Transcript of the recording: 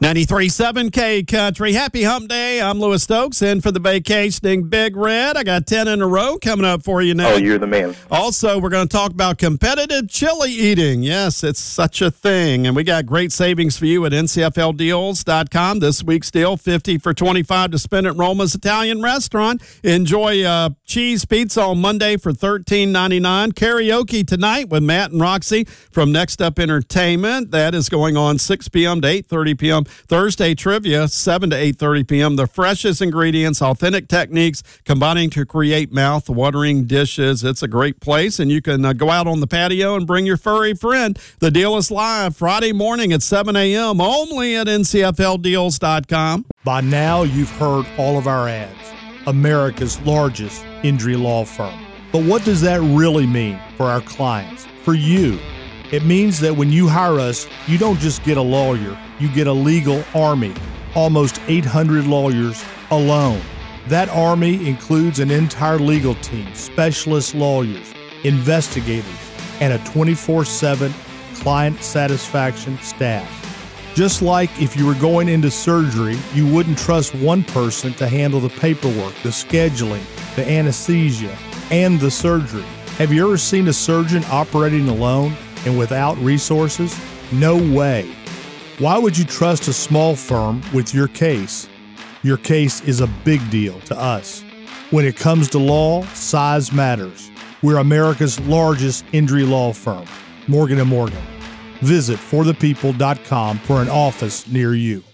93.7 K Country. Happy Hump Day. I'm Lewis Stokes in for the vacationing Big Red. I got 10 in a row coming up for you now. Oh, you're the man. Also, we're going to talk about competitive chili eating. Yes, it's such a thing. And we got great savings for you at ncfldeals.com. This week's deal, 50 for 25 to spend at Roma's Italian Restaurant. Enjoy cheese pizza on Monday for $13.99. Karaoke tonight with Matt and Roxy from Next Up Entertainment. That is going on 6 p.m. to 8:30 p.m. Thursday trivia, 7 to 8:30 p.m. The freshest ingredients, authentic techniques, combining to create mouth-watering dishes. It's a great place, and you can go out on the patio and bring your furry friend. The deal is live Friday morning at 7 a.m. only at ncfldeals.com. By now, you've heard all of our ads. America's largest injury law firm. But what does that really mean for our clients, for you? It means that when you hire us, you don't just get a lawyer, you get a legal army, almost 800 lawyers alone. That army includes an entire legal team, specialist lawyers, investigators, and a 24/7 client satisfaction staff. Just like if you were going into surgery, you wouldn't trust one person to handle the paperwork, the scheduling, the anesthesia, and the surgery. Have you ever seen a surgeon operating alone and without resources? No way. Why would you trust a small firm with your case? Your case is a big deal to us. When it comes to law, size matters. We're America's largest injury law firm, Morgan & Morgan. Visit forthepeople.com for an office near you.